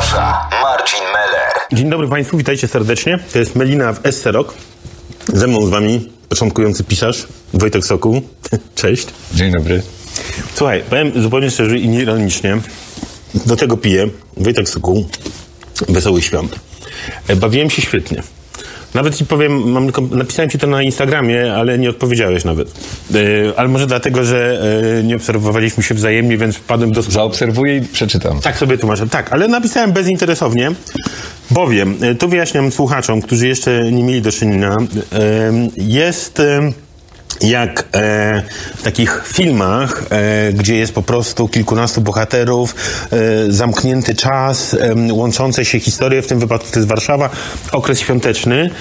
zaprasza Marcin Meller. Dzień dobry Państwu, witajcie serdecznie. To jest Melina w SC Rock. Ze mną z Wami początkujący pisarz Wojtek Sokół. Cześć. Dzień dobry. Słuchaj, powiem zupełnie szczerze i nieironicznie. Do tego piję. Wojtek Sokół. Wesołych świąt. Bawiłem się świetnie. Nawet ci powiem, napisałem ci to na Instagramie, ale nie odpowiedziałeś nawet. Ale może dlatego, że nie obserwowaliśmy się wzajemnie, więc wpadłem do... Zaobserwuję i przeczytam. Tak sobie tłumaczę. Tak, ale napisałem bezinteresownie, bowiem, tu wyjaśniam słuchaczom, którzy jeszcze nie mieli do czynienia, jest... jak w takich filmach, gdzie jest po prostu kilkunastu bohaterów, zamknięty czas, łączące się historie, w tym wypadku to jest Warszawa, okres świąteczny.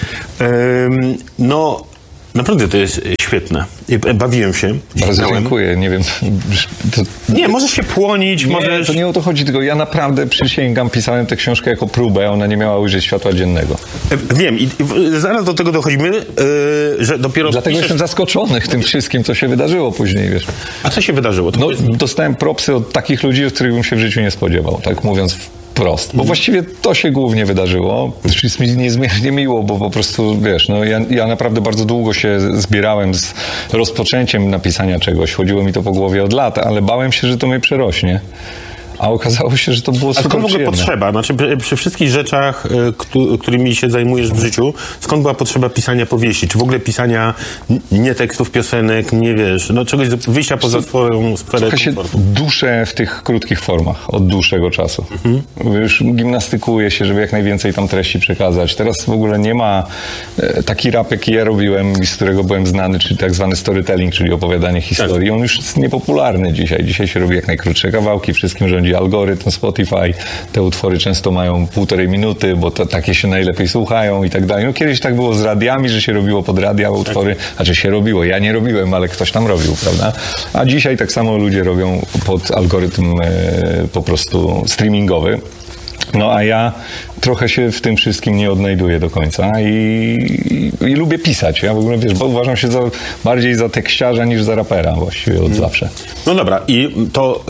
No, naprawdę to jest świetne. Bawiłem się. Bardzo dziękuję. Nie wiem. Nie, możesz się płonić, nie, możesz... to nie o to chodzi, tylko ja naprawdę przysięgam, pisałem tę książkę jako próbę, ona nie miała ujrzeć światła dziennego. Wiem i zaraz do tego dochodzimy, że dopiero... Dlatego jestem zaskoczony tym wszystkim, co się wydarzyło później, wiesz. A co się wydarzyło? No, dostałem propsy od takich ludzi, od których bym się w życiu nie spodziewał, tak mówiąc wprost. Bo właściwie to się głównie wydarzyło. Jest mi niezmiernie miło, bo po prostu, wiesz, no ja naprawdę bardzo długo się zbierałem z rozpoczęciem napisania czegoś. Chodziło mi to po głowie od lat, ale bałem się, że to mnie przerośnie. A okazało się, że to było super przyjemne. A skąd w ogóle potrzeba? Znaczy, przy wszystkich rzeczach, którymi się zajmujesz w życiu, skąd była potrzeba pisania powieści? Czy w ogóle pisania nie tekstów, piosenek, nie wiesz, no czegoś, wyjścia poza swoją sferę komfortu? Się duszę w tych krótkich formach od dłuższego czasu. Już gimnastykuję się, żeby jak najwięcej tam treści przekazać. Teraz w ogóle nie ma taki rap, jaki ja robiłem i z którego byłem znany, czyli tak zwany storytelling, czyli opowiadanie historii. Tak. On już jest niepopularny dzisiaj. Dzisiaj się robi jak najkrótsze kawałki, wszystkim rządzi algorytm Spotify, te utwory często mają 1,5 minuty, bo takie się najlepiej słuchają i tak dalej. No kiedyś tak było z radiami, że się robiło pod radia utwory, znaczy się robiło, ja nie robiłem, ale ktoś tam robił, prawda? A dzisiaj tak samo ludzie robią pod algorytm po prostu streamingowy. No a ja trochę się w tym wszystkim nie odnajduję do końca i lubię pisać. Ja w ogóle, wiesz, bo uważam się bardziej za tekściarza niż za rapera właściwie od zawsze. No dobra, i to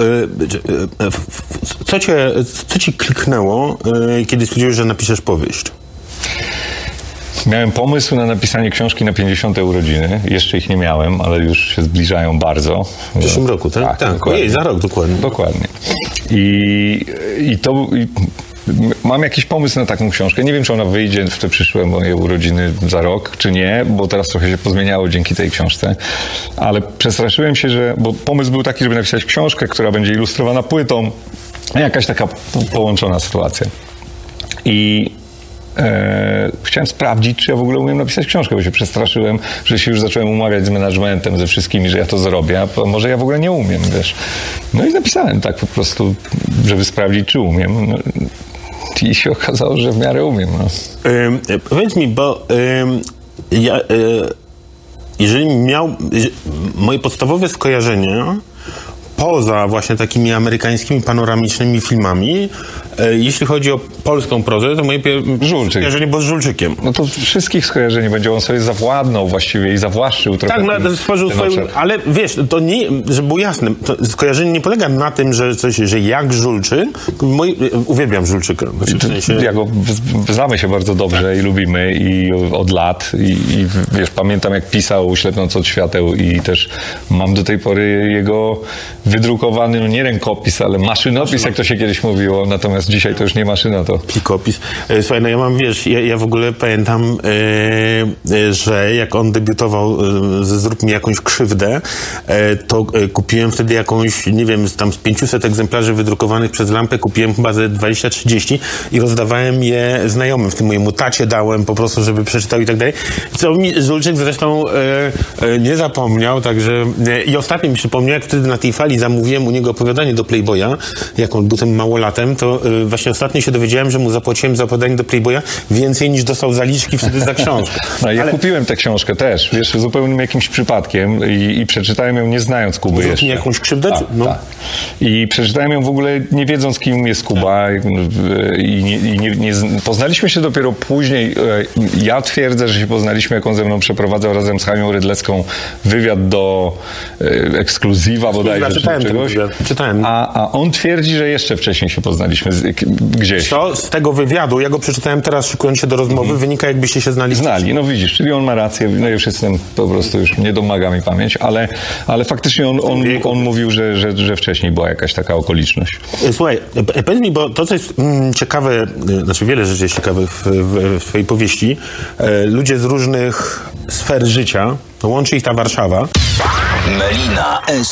co ci kliknęło, kiedy stwierdziłeś, że napiszesz powieść? Miałem pomysł na napisanie książki na 50. urodziny. Jeszcze ich nie miałem, ale już się zbliżają bardzo. W przyszłym roku, tak? Tak. Ojej, za rok dokładnie. Dokładnie. I mam jakiś pomysł na taką książkę. Nie wiem, czy ona wyjdzie w te przyszłe moje urodziny za rok, czy nie, bo teraz trochę się pozmieniało dzięki tej książce. Ale przestraszyłem się, bo pomysł był taki, żeby napisać książkę, która będzie ilustrowana płytą. Jakaś taka połączona sytuacja. I chciałem sprawdzić, czy ja w ogóle umiem napisać książkę, bo się przestraszyłem, że się już zacząłem umawiać z managementem, ze wszystkimi, że ja to zrobię, a może ja w ogóle nie umiem, wiesz. No i napisałem tak po prostu, żeby sprawdzić, czy umiem. No, i się okazało, że w miarę umiem. No. Powiedz mi, bo jeżeli moje podstawowe skojarzenia poza właśnie takimi amerykańskimi panoramicznymi filmami, jeśli chodzi o polską prozę, to moje skojarzenie było z Żulczykiem. No to wszystkich skojarzeń będzie, on sobie zawładnął właściwie i zawłaszczył trochę. Tak, no, stworzył swoją... Ale wiesz, to nie, żeby było jasne, to skojarzenie nie polega na tym, że jak Żulczyk, uwielbiam Żulczyka. W sensie... Ja go znamy się bardzo dobrze i lubimy i od lat i wiesz, pamiętam jak pisał Ślepnąc od świateł i też mam do tej pory jego wydrukowany, no nie rękopis, ale maszynopis, jak to się kiedyś mówiło, natomiast dzisiaj to już nie maszyna, to... Plikopis. Słuchaj, no ja mam, wiesz, ja w ogóle pamiętam, że jak on debiutował ze Zrób mi jakąś krzywdę, to kupiłem wtedy jakąś, nie wiem, tam z 500 egzemplarzy wydrukowanych przez Lampę, kupiłem chyba ze 20-30 i rozdawałem je znajomym, w tym mojemu tacie dałem po prostu, żeby przeczytał i tak dalej. Co mi Żulczyk zresztą nie zapomniał, także i ostatnio mi przypomniał, jak wtedy na tej fali zamówiłem u niego opowiadanie do Playboya, jak on był tym małolatem, to właśnie ostatnio się dowiedziałem, że mu zapłaciłem za opowiadanie do Playboya więcej niż dostał zaliczki wtedy za książkę. No, ja kupiłem tę książkę też, wiesz, zupełnym jakimś przypadkiem i przeczytałem ją nie znając Kuby jeszcze. Mi jakąś krzywdę? Tak, no. Tak. I przeczytałem ją w ogóle nie wiedząc, kim jest Kuba i poznaliśmy się dopiero później. Ja twierdzę, że się poznaliśmy, jak on ze mną przeprowadzał razem z Hanią Rydlecką wywiad do Ekskluzywa bodajże. Czytałem ten czegoś. wywiad, czytałem. A on twierdzi, że jeszcze wcześniej się poznaliśmy gdzieś. Co z tego wywiadu, ja go przeczytałem teraz, szykując się do rozmowy, wynika, jakbyście się znali. Znali, no widzisz, czyli on ma rację, no już jestem, po prostu już nie domaga mi pamięć, ale faktycznie on mówił, że wcześniej była jakaś taka okoliczność. Słuchaj, powiedz mi, bo to, co jest ciekawe, znaczy wiele rzeczy jest ciekawych w twojej powieści, ludzie z różnych sfer życia, łączy ich ta Warszawa. Melina